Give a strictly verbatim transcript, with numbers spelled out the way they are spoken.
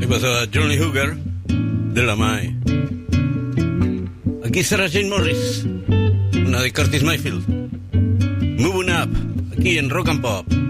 pasaba Johnny Hooker de la Mai. Aquí Sarah Jane Morris, una de Curtis Mayfield. Moving Up, aquí en Rock and Pop.